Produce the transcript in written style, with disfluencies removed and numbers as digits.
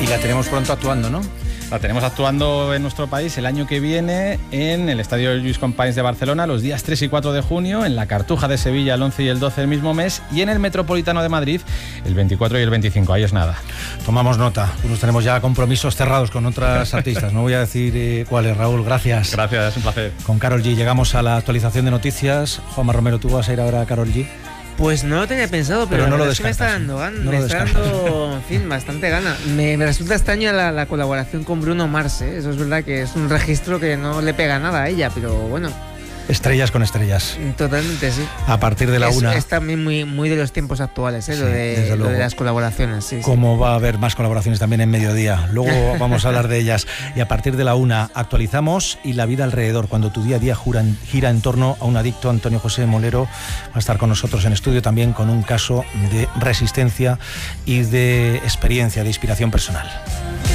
Y la tenemos pronto actuando, ¿no? La tenemos actuando en nuestro país el año que viene en el Estadio Lluís Companys de Barcelona, los días 3 y 4 de junio, en la Cartuja de Sevilla el 11 y el 12 del mismo mes, y en el Metropolitano de Madrid el 24 y el 25. Ahí es nada. Tomamos nota. Nos tenemos ya compromisos cerrados con otras artistas. No voy a decir cuáles, Raúl. Gracias. Gracias, es un placer. Con Karol G llegamos a la actualización de noticias. Juanma Romero, ¿tú vas a ir ahora a Karol G? Pues no lo tenía pensado, pero no lo es que me está dando en fin, bastante gana. Me resulta extraña la colaboración con Bruno Mars, ¿eh? Eso es verdad que es un registro que no le pega nada a ella, pero bueno. Estrellas con estrellas. Totalmente, sí. A partir de la una. Es también muy de los tiempos actuales, ¿eh? Sí, lo de las colaboraciones. Sí, como va a haber más colaboraciones también en mediodía. Luego vamos a hablar de ellas. Y a partir de la una actualizamos y la vida alrededor. Cuando tu día a día gira en torno a un adicto, Antonio José Molero va a estar con nosotros en estudio también con un caso de resistencia y de experiencia, de inspiración personal.